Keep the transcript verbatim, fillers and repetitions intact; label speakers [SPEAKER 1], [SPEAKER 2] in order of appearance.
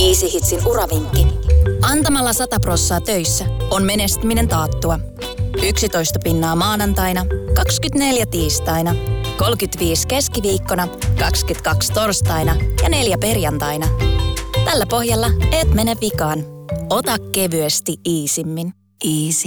[SPEAKER 1] Easy Hitsin uravinkki. Antamalla sata prossaa töissä on menestyminen taattua. yksitoista pinnaa maanantaina, kaksikymmentäneljä tiistaina, kolmekymmentäviisi keskiviikkona, kaksikymmentäkaksi torstaina ja neljä perjantaina. Tällä pohjalla et mene vikaan. Ota kevyesti Easymmin. Easy.